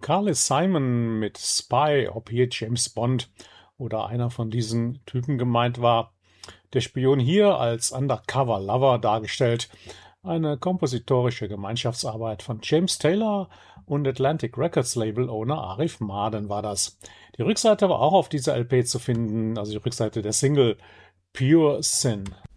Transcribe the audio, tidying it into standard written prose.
Carly Simon mit Spy, ob hier James Bond oder einer von diesen Typen gemeint war. Der Spion hier als Undercover Lover dargestellt. Eine kompositorische Gemeinschaftsarbeit von James Taylor und Atlantic Records Label Owner Arif Mardin war das. Die Rückseite war auch auf dieser LP zu finden, also die Rückseite der Single Pure Sin.